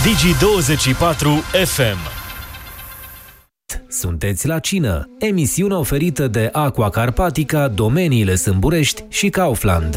Digi24 FM. Sunteți la cină, emisiune oferită de Aqua Carpatica, Domeniile Sâmburești și Kaufland.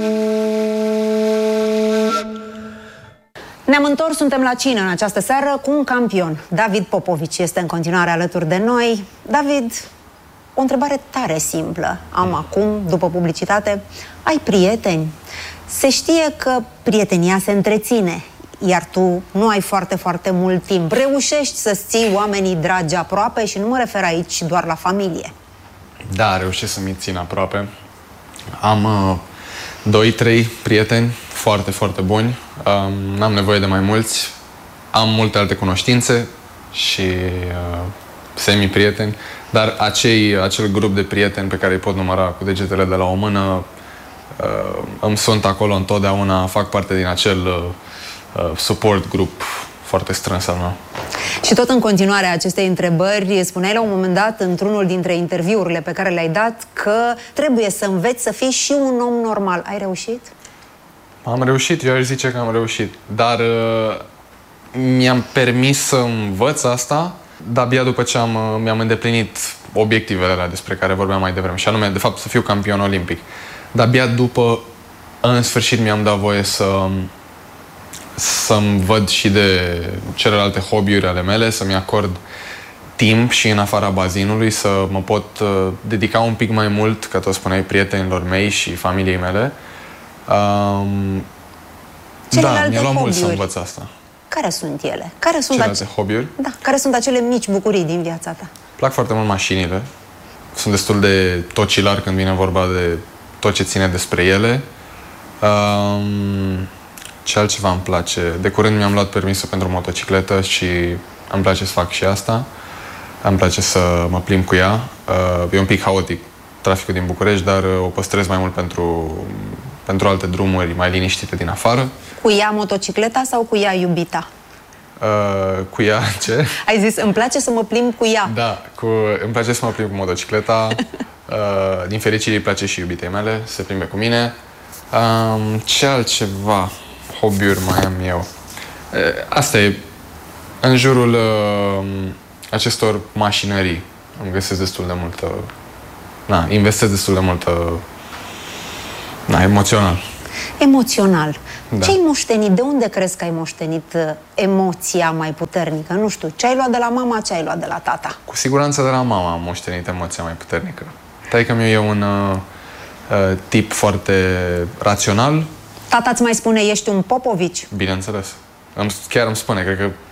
Ne-am întors, suntem la cină în această seară cu un campion. David Popovici este în continuare alături de noi. David, o întrebare tare simplă. Am acum, după publicitate, ai prieteni? Se știe că prietenia se întreține, iar tu nu ai foarte, foarte mult timp. Reușești să-ți ții oamenii dragi aproape și nu mă refer aici doar la familie. Da, reușesc să-mi țin aproape. Am 2-3 prieteni foarte, foarte buni. N-am nevoie de mai mulți. Am multe alte cunoștințe și semi-prieteni, dar acel grup de prieteni pe care îi pot număra cu degetele de la o mână îmi sunt acolo întotdeauna, fac parte din acel support group foarte strâns al meu. Și tot în continuare acestei întrebări, spuneai la un moment dat, într-unul dintre interviurile pe care le-ai dat, că trebuie să înveți să fii și un om normal. Ai reușit? Am reușit, eu aș zice că am reușit, dar mi-am permis să învăț asta de-abia după ce mi-am îndeplinit obiectivele alea despre care vorbeam mai devreme, și anume, de fapt, să fiu campion olimpic. De-abia după, în sfârșit, mi-am dat voie să-mi văd și de celelalte hobby-uri ale mele, să-mi acord timp și în afara bazinului, să mă pot dedica un pic mai mult, ca tot spuneai, prietenilor mei și familiei mele. Da, mi-a luat mult să învăț asta. Care sunt ele? Care sunt celelalte hobby-uri? Da, care sunt acele mici bucurii din viața ta? Plac foarte mult mașinile. Sunt destul de tocilar când vine vorba de tot ce ține despre ele. Ce altceva îmi place? De curând mi-am luat permisul pentru motocicletă și îmi place să fac și asta. Îmi place să mă plimb cu ea. E un pic haotic traficul din București, dar o păstrez mai mult pentru alte drumuri mai liniștite din afară. Cu ea motocicleta sau cu ea iubita? Cu ea ce? Ai zis, îmi place să mă plimb cu ea. Da, îmi place să mă plimb cu motocicleta. Din fericire îi place și iubitei mele să se plimbe cu mine. Ce altceva hobby-uri mai am eu? Asta e. În jurul acestor mașinării îmi găsesc destul de multă... investesc destul de multă... emoțional. Emoțional. Da. Ce-ai moștenit? De unde crezi că ai moștenit emoția mai puternică? Nu știu, ce ai luat de la mama, ce ai luat de la tata? Cu siguranță de la mama am moștenit emoția mai puternică. Taică-miu e un tip foarte rațional. Tata îți mai spune, ești un Popovici? Bineînțeles. Chiar îmi spune, cred că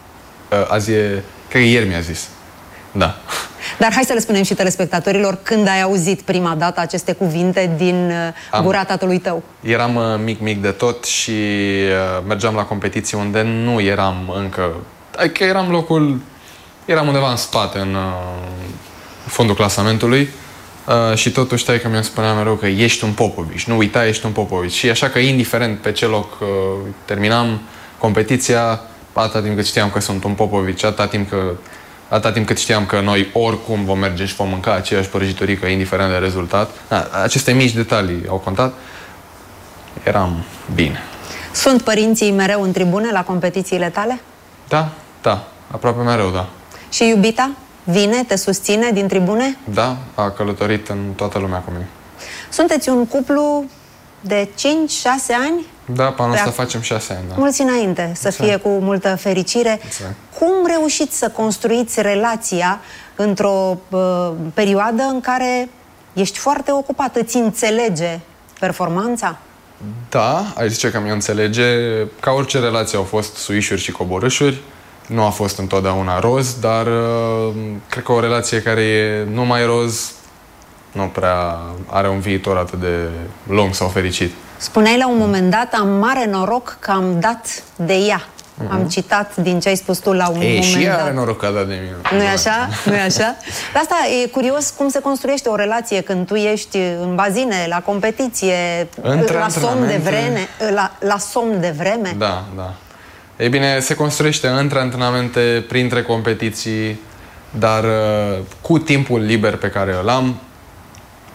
cred că ieri mi-a zis. Da. Dar hai să le spunem și telespectatorilor când ai auzit prima dată aceste cuvinte din gura tatălui tău. Eram mic de tot și mergeam la competiții unde nu eram încă... Adică eram undeva în spate, în fundul clasamentului. Și totuși taică mi-a spunea mereu că ești un Popovici, nu uita, ești un Popovici. Și așa că indiferent pe ce loc terminam competiția, atâta timp cât știam că sunt un Popovici, atâta timp cât știam că noi oricum vom merge și vom mânca aceeași prăjiturică, indiferent de rezultat. Aceste mici detalii au contat. Eram bine. Sunt părinții mereu în tribune la competițiile tale? Da, aproape mereu, da. Și iubita? Vine, te susține din tribune? Da, a călătorit în toată lumea cu mine. Sunteți un cuplu de 5-6 ani? Da, pe anul ăsta facem 6 ani, da. Mulți înainte, să fie cu multă fericire. Exact. Cum reușiți să construiți relația într-o perioadă în care ești foarte ocupat? Îți înțelege performanța? Da, aș zice că mi-o înțelege. Ca orice relație au fost suișuri și coborâșuri. Nu a fost întotdeauna roz, dar cred că o relație care e numai roz nu prea are un viitor atât de lung sau fericit. Spuneai la un moment dat, am mare noroc că am dat de ea. Am citat din ce ai spus tu la un moment dat. Și ea are noroc că a dat de mine. Nu-i așa? Nu-i așa? Dar asta e curios cum se construiește o relație când tu ești în bazine, la competiție, la somn de vreme, la somn de vreme. Da. Ei bine, se construiește între antrenamente, printre competiții, dar cu timpul liber pe care îl am,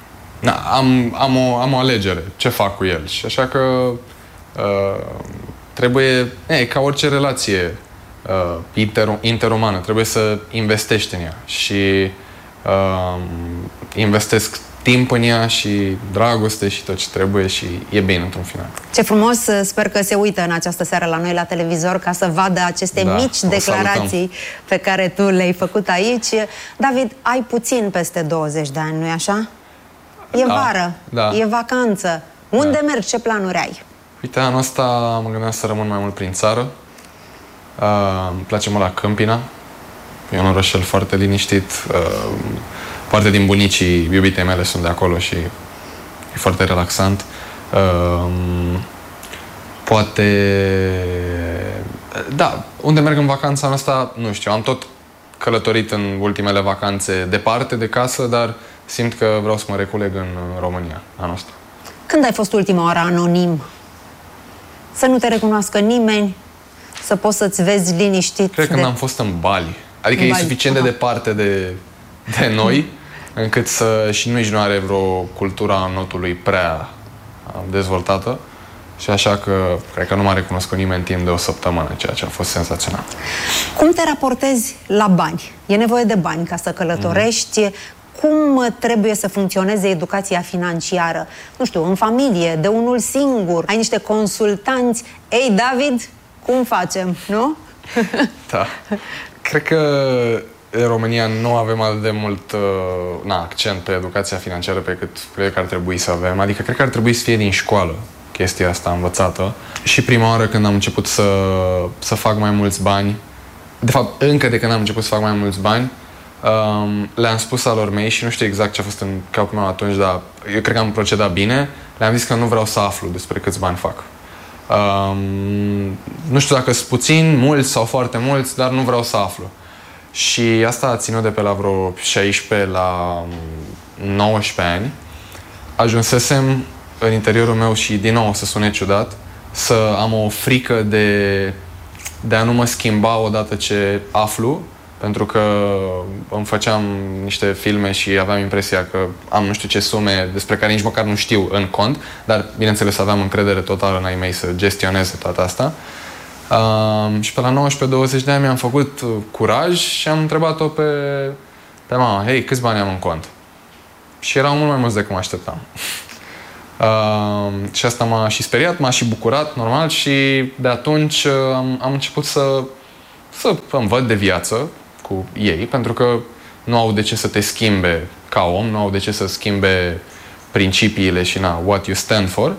am o alegere, ce fac cu el. Și așa că trebuie, ca orice relație interumană, trebuie să investești în ea și investesc timp în ea și dragoste și tot ce trebuie și e bine într-un final. Ce frumos, sper că se uită în această seară la noi la televizor ca să vadă aceste mici declarații pe care tu le-ai făcut aici. David, ai puțin peste 20 de ani, nu-i așa? E vară, e vacanță. Unde mergi? Ce planuri ai? Uite, anul ăsta mă gândeam să rămân mai mult prin țară. Îmi place mult la Câmpina. E un orășel foarte liniștit. Parte din bunicii iubitei mele sunt de acolo și e foarte relaxant. Poate... Da, unde merg în vacanța anul ăsta, nu știu. Am tot călătorit în ultimele vacanțe departe de casă, dar simt că vreau să mă reculeg în România anul ăsta. Când ai fost ultima oară anonim? Să nu te recunoască nimeni, să poți să-ți vezi liniștit. Cred că când am fost în Bali. Adică e suficient de departe de noi, încât să... Și nici nu are vreo cultură a notului prea dezvoltată. Și așa că cred că nu m-a recunoscut nimeni în timp de o săptămână, ceea ce a fost senzațional. Cum te raportezi la bani? E nevoie de bani ca să călătorești. Cum trebuie să funcționeze educația financiară? Nu știu, în familie, de unul singur, ai niște consultanți. Ei, David, cum facem, nu? Da. Cred că în România nu avem atât de mult accent pe educația financiară pe cât cred că ar trebui să avem. Adică cred că ar trebui să fie din școală chestia asta învățată. Și prima oară când am început să fac mai mulți bani, de fapt, încă de când am început să fac mai mulți bani, le-am spus alor mei și nu știu exact ce a fost în capul meu atunci, dar eu cred că am procedat bine. Le-am zis că nu vreau să aflu despre câți bani fac. Nu știu dacă sunt puțini, mulți sau foarte mulți, dar nu vreau să aflu. Și asta a ținut de pe la vreo 16 la 19 ani. Ajunsesem în interiorul meu și din nou să sune ciudat, să am o frică de a nu mă schimba odată ce aflu, pentru că îmi făceam niște filme și aveam impresia că am nu știu ce sume despre care nici măcar nu știu în cont, dar bineînțeles aveam încredere totală în ai mei să gestioneze toată asta. Și pe la 19-20 de ani mi-am făcut curaj și am întrebat-o pe mama, hei, câți bani am în cont? Și erau mult mai mulți decât mă așteptam. Și asta m-a și speriat, m-a și bucurat, normal, și de atunci am început să îmi văd de viață cu ei, pentru că nu au de ce să te schimbe ca om, nu au de ce să schimbe principiile și what you stand for.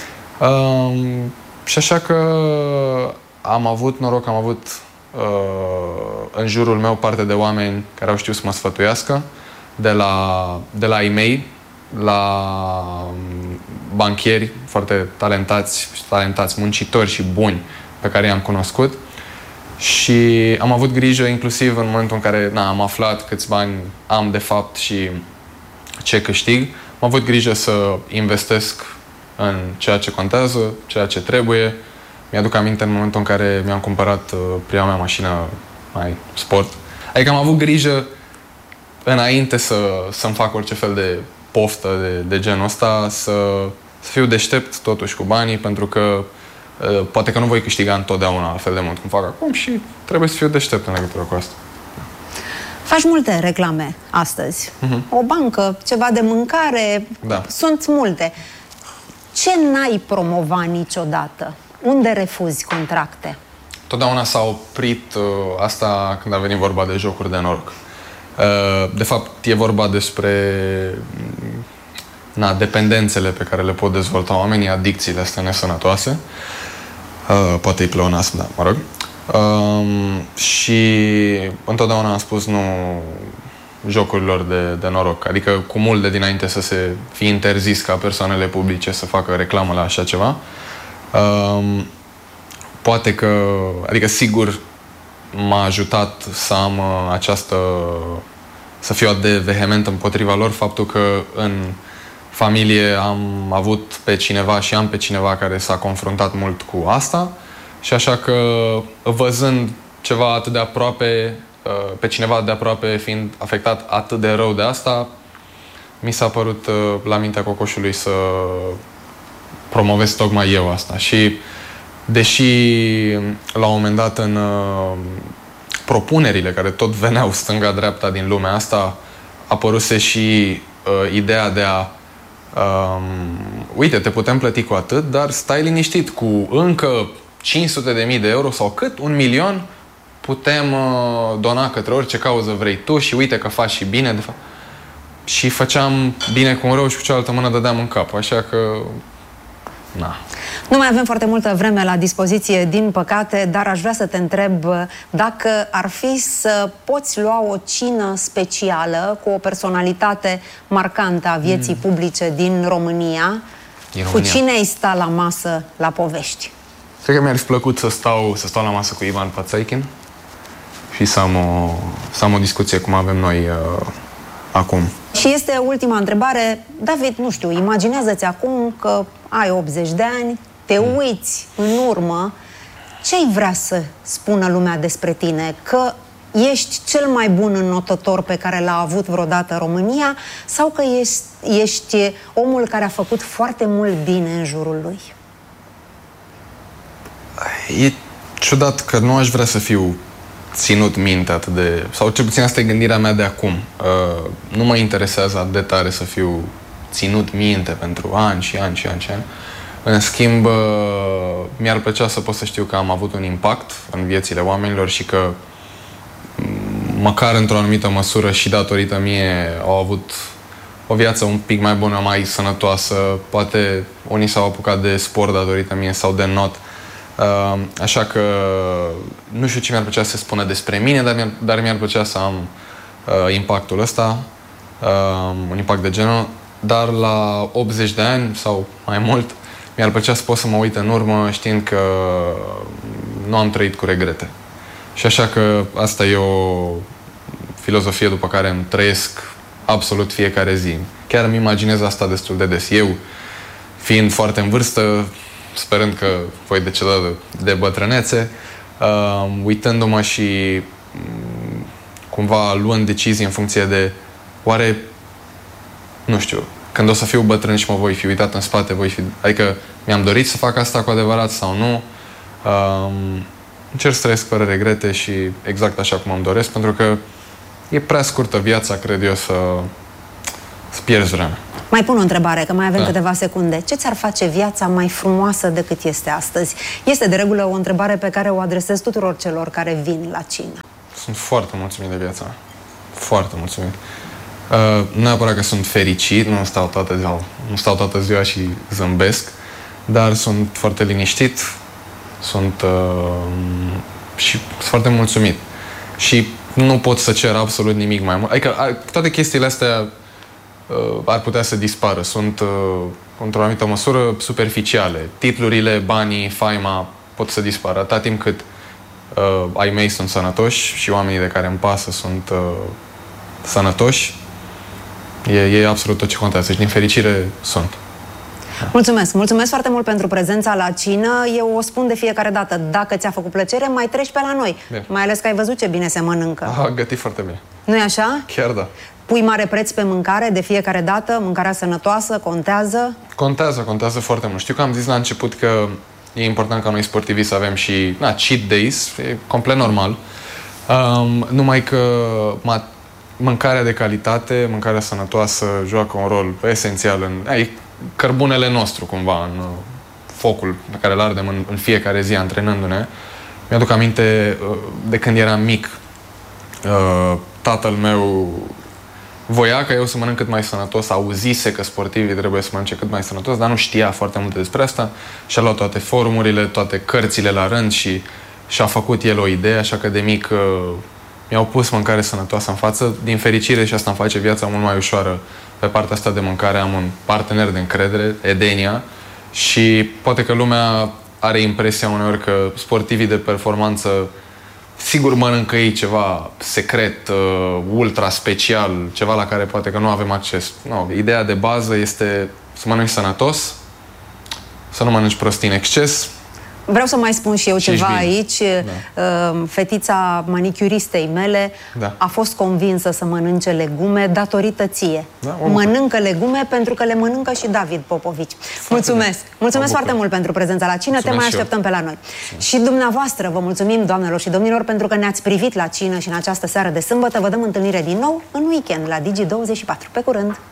Și așa că am avut noroc, am avut în jurul meu parte de oameni care au știut să mă sfătuiască, de la ai mei, la banchieri foarte talentați, muncitori și buni pe care i-am cunoscut. Și am avut grijă inclusiv în momentul în care am aflat câți bani am de fapt și ce câștig. Am avut grijă să investesc în ceea ce contează, ceea ce trebuie. Mi-aduc aminte în momentul în care mi-am cumpărat prima mea mașină mai sport. Adică am avut grijă înainte să-mi fac orice fel de poftă de genul ăsta, să fiu deștept totuși cu banii, pentru că poate că nu voi câștiga întotdeauna la fel de mult cum fac acum și trebuie să fiu deștept în legătură cu asta. Faci multe reclame astăzi. O bancă, ceva de mâncare, sunt multe. Ce n-ai promova niciodată? Unde refuzi contracte? Totdeauna s-a oprit asta când a venit vorba de jocuri de noroc. De fapt, e vorba despre dependențele pe care le pot dezvolta oamenii, adicțiile astea nesănătoase. Poate-i pleonasm, dar mă rog. Și întotdeauna am spus nu jocurilor de noroc. Adică cu mult de dinainte să se fie interzis ca persoanele publice să facă reclamă la așa ceva. Poate că, adică sigur m-a ajutat să am să fiu atât de vehement împotriva lor, faptul că în familie am avut pe cineva și am pe cineva care s-a confruntat mult cu asta și așa că văzând ceva atât de aproape, pe cineva de aproape fiind afectat atât de rău de asta, mi s-a părut la mintea cocoșului să promovez tocmai eu asta. Și deși la un moment dat în propunerile care tot veneau stânga-dreapta din lumea asta, apăruse și ideea de a uite, te putem plăti cu atât, dar stai liniștit, cu încă 500.000 de euro sau cât? 1.000.000 putem dona către orice cauză vrei tu și uite că faci și bine, de fapt. Și făceam bine cu un rău și cu cealaltă mână dădeam în cap, așa că na. Nu mai avem foarte multă vreme la dispoziție, din păcate, dar aș vrea să te întreb dacă ar fi să poți lua o cină specială cu o personalitate marcantă a vieții publice din România. Cu cine ai sta la masă la povești? Cred că mi-ar fi plăcut să stau la masă cu Ivan Pațaichin și să am o discuție cum avem noi acum. Și este ultima întrebare. David, nu știu, imaginează-ți acum că ai 80 de ani, te uiți în urmă, ce-ai vrea să spună lumea despre tine? Că ești cel mai bun înnotător pe care l-a avut vreodată România sau că ești omul care a făcut foarte mult bine în jurul lui? E ciudat că nu aș vrea să fiu ținut minte atât de... Sau cel puțin asta e gândirea mea de acum. Nu mă interesează atât de tare să fiu ținut minte pentru ani și ani și ani și ani. În schimb, mi-ar plăcea să pot să știu că am avut un impact în viețile oamenilor și că măcar într-o anumită măsură și datorită mie au avut o viață un pic mai bună, mai sănătoasă. Poate unii s-au apucat de sport datorită mie sau de not. Așa că nu știu ce mi-ar plăcea să spună despre mine, dar mi-ar plăcea să am impactul ăsta, un impact de genul, dar la 80 de ani sau mai mult mi-ar plăcea să pot să mă uit în urmă știind că nu am trăit cu regrete. Și așa că asta e o filozofie după care îmi trăiesc absolut fiecare zi. Chiar îmi imaginez asta destul de des. Eu, fiind foarte în vârstă, sperând că voi deceda de bătrânețe, uitându-mă și cumva luând decizii în funcție de oare, nu știu, când o să fiu bătrân și mă voi fi uitat în spate, adică mi-am dorit să fac asta cu adevărat sau nu. Încerc să trăiesc fără regrete și exact așa cum îmi doresc, pentru că e prea scurtă viața, cred eu, să pierzi vremea. Mai pun o întrebare, că mai avem câteva secunde. Ce ți-ar face viața mai frumoasă decât este astăzi? Este de regulă o întrebare pe care o adresez tuturor celor care vin la cină. Sunt foarte mulțumit de viața mea. Foarte mulțumit. Nu neapărat că sunt fericit, nu stau toată ziua și zâmbesc, dar sunt foarte liniștit, sunt foarte mulțumit. Și nu pot să cer absolut nimic mai mult. Adică toate chestiile astea ar putea să dispară. Sunt, într-o anumită măsură, superficiale. Titlurile, banii, faima pot să dispară. Atâta timp cât ai mei sunt sănătoși și oamenii de care îmi pasă sunt sănătoși, e absolut tot ce contează. Și din fericire sunt. Mulțumesc! Mulțumesc foarte mult pentru prezența la cină. Eu o spun de fiecare dată. Dacă ți-a făcut plăcere, mai treci pe la noi. Bine. Mai ales că ai văzut ce bine se mănâncă. A gătit foarte bine. Nu-i așa? Chiar da. Pui mare preț pe mâncare de fiecare dată? Mâncarea sănătoasă? Contează? Contează foarte mult. Știu că am zis la început că e important ca noi sportivi să avem și cheat days. E complet normal. Numai că mâncarea de calitate, mâncarea sănătoasă joacă un rol esențial în cărbunele nostru, cumva, în focul pe care îl ardem în fiecare zi antrenându-ne. Mi-aduc aminte de când eram mic, tatăl meu voia ca eu să mănânc cât mai sănătos, auzise că sportivii trebuie să mănânce cât mai sănătos, dar nu știa foarte multe despre asta și a luat toate forumurile, toate cărțile la rând și a făcut el o idee, așa că de mic mi-au pus mâncare sănătoasă în față. Din fericire și asta îmi face viața mult mai ușoară. Pe partea asta de mâncare am un partener de încredere, Edenia, și poate că lumea are impresia uneori că sportivii de performanță sigur mănâncă ei ceva secret, ultra special, ceva la care poate că nu avem acces. No, ideea de bază este să mănânci sănătos, să nu mănânci prostii în exces. Vreau să mai spun și eu ceva aici. Fetița manicuristei mele a fost convinsă să mănânce legume datorită ție. Mănâncă legume pentru că le mănâncă și David Popovici. Mulțumesc! Mulțumesc foarte mult pentru prezența la cină. Te mai așteptăm pe la noi. Și dumneavoastră vă mulțumim, doamnelor și domnilor, pentru că ne-ați privit la cină și în această seară de sâmbătă. Vă dăm întâlnire din nou în weekend la Digi24. Pe curând!